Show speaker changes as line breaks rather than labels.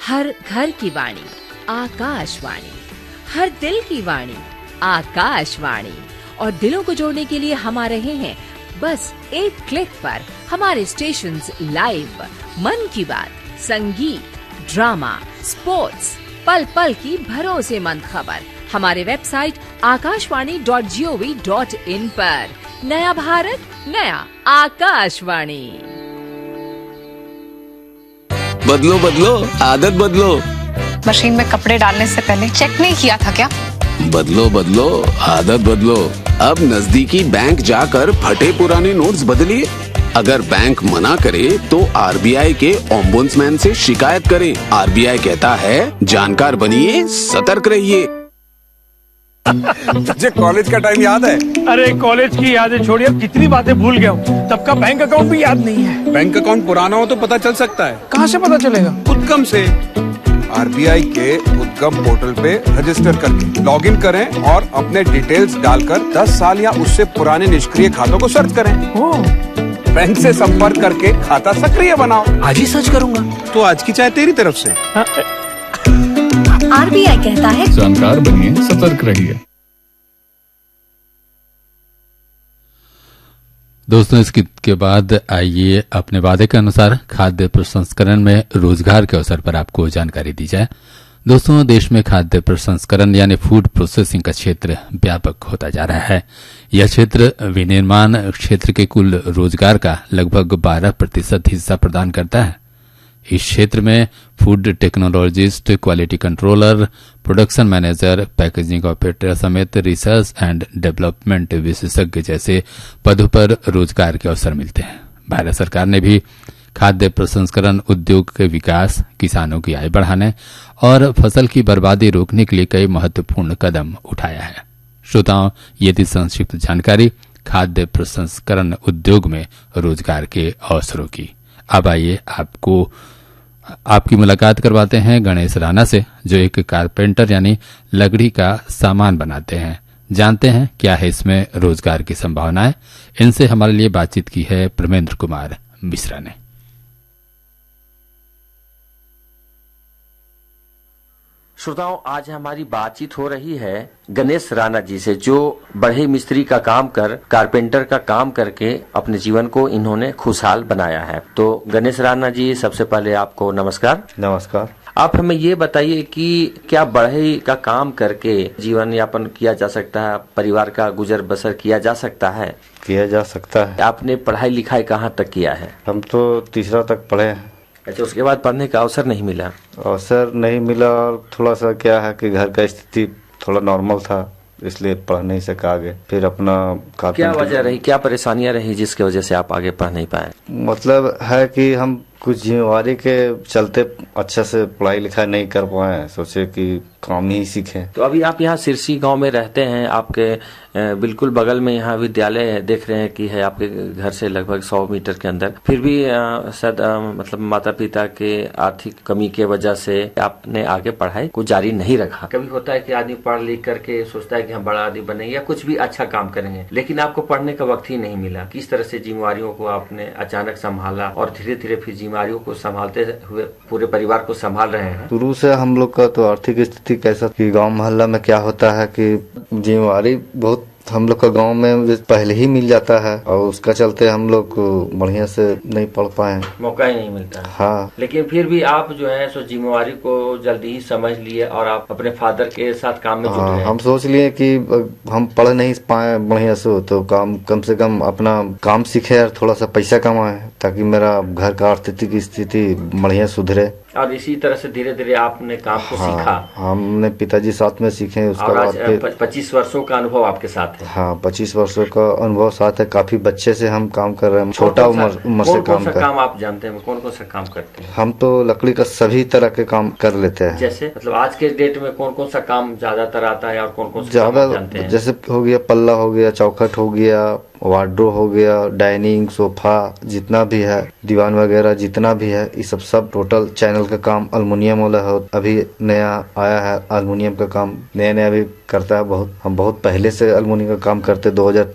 हर घर की वाणी आकाशवाणी, हर दिल की वाणी आकाशवाणी। और दिलों को जोड़ने के लिए हम आ रहे हैं बस एक क्लिक पर। हमारे स्टेशंस लाइव, मन की बात, संगीत, ड्रामा, स्पोर्ट्स, पल पल की भरोसेमंद खबर हमारे वेबसाइट akashvani.gov.in पर। नया भारत, नया आकाशवाणी।
बदलो बदलो आदत बदलो।
मशीन में कपड़े डालने से पहले चेक नहीं किया था क्या?
बदलो बदलो आदत बदलो। अब नजदीकी बैंक जाकर फटे पुराने नोट्स बदलिए। अगर बैंक मना करे तो आरबीआई के ओम्बुड्समैन से शिकायत करें। आरबीआई कहता है जानकार बनिए, सतर्क रहिए।
तुझे कॉलेज का टाइम याद है?
अरे कॉलेज की यादें छोड़िए, कितनी बातें भूल गया हूँ। तब का बैंक अकाउंट भी याद नहीं है।
बैंक अकाउंट पुराना हो तो पता चल सकता है।
कहाँ से पता चलेगा?
उद्गम से। आरबीआई के उद्गम पोर्टल पे रजिस्टर करके लॉगिन करें और अपने डिटेल्स डालकर 10 साल या उससे पुराने निष्क्रिय खातों को सर्च करें। बैंक से संपर्क करके खाता सक्रिय बनाओ।
आज ही सर्च करूंगा।
तो आज की चाय तेरी तरफ से।
आरबीआई कहता है
जानकार बनिए, सतर्क रहिए।
दोस्तों, इस गीत के बाद आइए अपने वादे के अनुसार खाद्य प्रसंस्करण में रोजगार के अवसर पर आपको जानकारी दी जाए। दोस्तों, देश में खाद्य प्रसंस्करण यानी फूड प्रोसेसिंग का क्षेत्र व्यापक होता जा रहा है। यह क्षेत्र विनिर्माण क्षेत्र के कुल रोजगार का लगभग 12% हिस्सा प्रदान करता है। इस क्षेत्र में food technologist, quality controller, production manager, packaging operator समेत रिसर्च एंड डेवलपमेंट विशेषज्ञ जैसे पदों पर रोजगार के अवसर मिलते हैं। भारत सरकार ने भी खाद्य प्रसंस्करण उद्योग के विकास, किसानों की आय बढ़ाने और फसल की बर्बादी रोकने के लिए कई महत्वपूर्ण कदम उठाया है। श्रोताओं, ये थी संक्षिप्त जानकारी खाद्य प्रसंस्करण उद्योग में रोजगार के अवसरों की। अब आइए आपकी मुलाकात करवाते हैं गणेश राणा से, जो एक कारपेंटर यानी लकड़ी का सामान बनाते हैं। जानते हैं क्या है इसमें रोजगार की संभावनाएं। इनसे हमारे लिए बातचीत की है प्रमेंद्र कुमार मिश्रा ने।
श्रोताओं, आज हमारी बातचीत हो रही है गणेश राणा जी से, जो बढ़ई मिस्त्री का काम कर, कारपेंटर का काम करके अपने जीवन को इन्होंने खुशहाल बनाया है। तो गणेश राणा जी, सबसे पहले आपको नमस्कार।
नमस्कार।
आप हमें ये बताइए कि क्या बढ़ई का काम करके जीवन यापन किया जा सकता है, परिवार का गुजर बसर किया जा सकता है?
किया जा सकता है।
आपने पढ़ाई लिखाई कहाँ तक किया है?
हम तो तीसरा तक पढ़े हैं।
अच्छा, उसके बाद पढ़ने का अवसर नहीं मिला?
अवसर नहीं मिला और थोड़ा सा क्या है कि घर का स्थिति थोड़ा नॉर्मल था, इसलिए पढ़ नहीं सका आगे। फिर अपना
क्या वजह रही, क्या परेशानियां रही जिसकी वजह से आप आगे पढ़ नहीं पाए?
मतलब है कि हम कुछ जिम्मेवारी के चलते अच्छे से पढ़ाई लिखाई नहीं कर पाए, सोचे कि काम ही सीखें।
तो अभी आप यहाँ सिरसी गांव में रहते हैं, आपके बिल्कुल बगल में यहाँ विद्यालय देख रहे हैं कि है आपके घर से लगभग 100 मीटर के अंदर। फिर भी शायद मतलब माता पिता के आर्थिक कमी के वजह से आपने आगे पढ़ाई को जारी नहीं रखा। कभी होता है कि आदमी पढ़ लिख करके सोचता है कि हम बड़ा आदमी बनेंगे या कुछ भी अच्छा काम करेंगे, लेकिन आपको पढ़ने का वक्त ही नहीं मिला। किस तरह से जिम्मेवारियों को आपने अचानक संभाला और धीरे धीरे फिर जिम्मेवारियों को संभालते हुए पूरे परिवार को संभाल रहे हैं?
शुरू से हम लोग का तो आर्थिक स्थिति कैसा कि गांव मोहल्ला में क्या होता है कि जिम्मेवारी बहुत हम लोग का गांव में पहले ही मिल जाता है और उसका चलते हम लोग को बढ़िया से नहीं पढ़ पाए,
मौका ही नहीं मिलता है।
हाँ,
लेकिन फिर भी आप जो है सो जिम्मेवारी को जल्दी ही समझ लिए और आप अपने फादर के साथ काम में जुट गए।
हम सोच लिए कि हम पढ़ नहीं पाए बढ़िया से, तो कम से कम अपना काम सीखे और थोड़ा सा पैसा कमाए ताकि मेरा घर का आर्थिक स्थिति बढ़िया सुधरे।
और इसी तरह से धीरे धीरे आपने काम को सीखा।
हमने पिताजी साथ में सीखे। उसके बाद
25 वर्षों का अनुभव आपके साथ है।
हाँ, 25 वर्षों का अनुभव साथ है। काफी बच्चे से हम काम कर रहे हैं, छोटा उम्र से काम
आप जानते हैं? कौन कौन सा काम करते हैं?
हम तो लकड़ी का सभी तरह के काम कर लेते हैं।
जैसे मतलब आज के डेट में कौन कौन सा काम ज्यादातर आता है और कौन कौन सा काम आप जानते हैं?
जैसे हो गया पल्ला, हो गया चौखट, हो गया वार्डरोब, हो गया डाइनिंग, सोफा, जितना भी है दीवान वगैरह जितना भी है, ये सब टोटल चैनल का काम। अल्मुनियम वाला है, अभी नया आया है अल्मुनियम का काम, नया भी करता है। हम बहुत पहले से अल्मुनियम का काम करते 2000